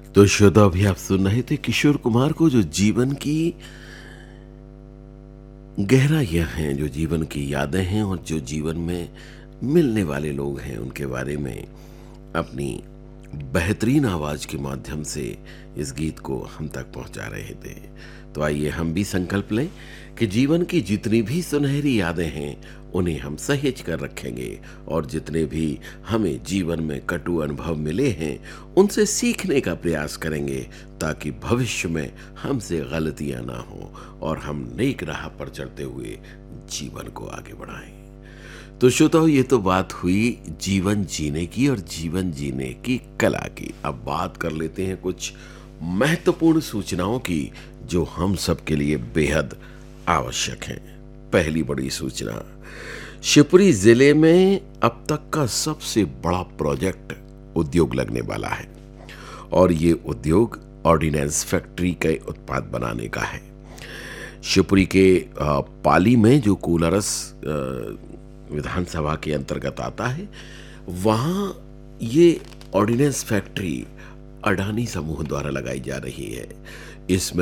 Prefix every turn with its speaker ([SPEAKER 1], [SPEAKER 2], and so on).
[SPEAKER 1] तो श्रोता, अभी आप सुन रहे थे किशोर कुमार को, जो जीवन की गहराइयां हैं, जो जीवन की यादें हैं और जो जीवन में मिलने वाले लोग हैं उनके बारे में अपनी बेहतरीन आवाज के माध्यम से इस गीत को हम तक पहुंचा रहे थे। तो आइए हम भी संकल्प लें कि जीवन की जितनी भी सुनहरी यादें हैं उन्हें हम सहेज कर रखेंगे, और जितने भी हमें जीवन में कटु अनुभव मिले हैं उनसे सीखने का प्रयास करेंगे, ताकि भविष्य में हमसे गलतियां ना हो और हम नेक राह पर चलते हुए जीवन को आगे बढ़ाएं। तो श्रोताओ, ये तो बात हुई जीवन जीने की और जीवन जीने की कला की। अब बात कर लेते हैं कुछ महत्वपूर्ण सूचनाओं की, जो हम सबके लिए बेहद आवश्यक हैं। पहली बड़ी सूचना, शिवपुरी जिले में अब तक का सबसे बड़ा प्रोजेक्ट उद्योग लगने वाला है, और ये उद्योग ऑर्डिनेंस फैक्ट्री के उत्पाद बनाने का है। शिवपुरी के पाली में, जो कोलारस विधानसभा के अंतर्गत आता है, वहाँ ये ऑर्डिनेंस फैक्ट्री अडानी समूह द्वारा लगाई जा रही है। इसमें